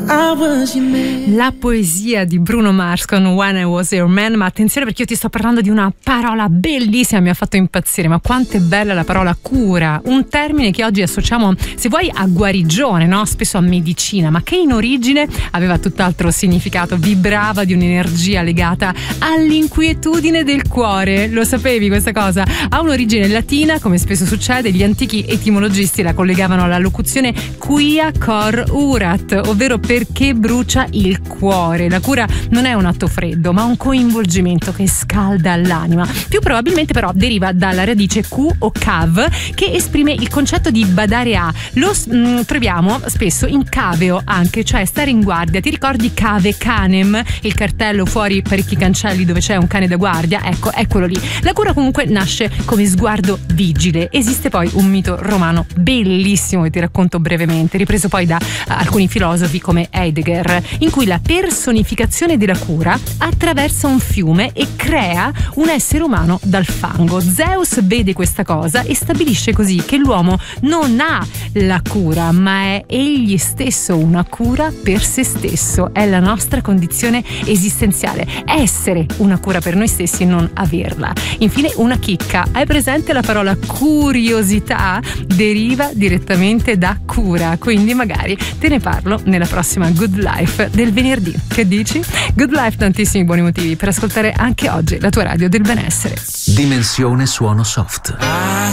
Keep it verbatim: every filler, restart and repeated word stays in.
La poesia di Bruno Mars con When I Was Your Man. Ma attenzione, perché io ti sto parlando di una parola bellissima, mi ha fatto impazzire. Ma quanto è bella la parola cura, un termine che oggi associamo, se vuoi, a guarigione, no? Spesso a medicina, ma che in origine aveva tutt'altro significato. Vibrava di un'energia legata all'inquietudine del cuore. Lo sapevi questa cosa? Ha un'origine latina, come spesso succede. Gli antichi etimologisti la collegavano alla locuzione quia cor urat, ovvero perché brucia il cuore. La cura non è un atto freddo, ma un coinvolgimento che scalda l'anima. Più probabilmente però deriva dalla radice Q o cav, che esprime il concetto di badare a. Lo mh, troviamo spesso in caveo anche, cioè stare in guardia. Ti ricordi cave canem, il cartello fuori parecchi cancelli dove c'è un cane da guardia? Ecco, è quello lì. La cura comunque nasce come sguardo vigile. Esiste poi un mito romano bellissimo che ti racconto brevemente, ripreso poi da uh, alcuni filosofi come Heidegger, in cui la personificazione della cura attraversa un fiume e crea un essere umano dal fango. Zeus vede questa cosa e stabilisce così che l'uomo non ha la cura, ma è egli stesso una cura per se stesso. È la nostra condizione esistenziale, essere una cura per noi stessi e non averla. Infine, una chicca: hai presente la parola curiosità? Deriva direttamente da cura, quindi magari te ne parlo nella prossima Good Life del venerdì. Che dici? Good Life, tantissimi buoni motivi per ascoltare anche oggi la tua radio del benessere. Dimensione suono soft.